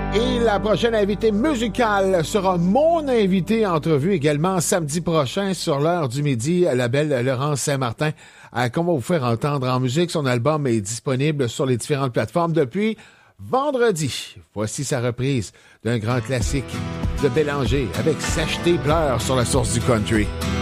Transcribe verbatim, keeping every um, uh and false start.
Et la prochaine invitée musicale sera mon invité entrevue également samedi prochain sur l'heure du midi, la belle Laurence Saint-Martin. Euh, qu'on va vous faire entendre en musique. Son album est disponible sur les différentes plateformes depuis vendredi. Voici sa reprise d'un grand classique de Bélanger avec Sèche tes pleurs sur la source du country.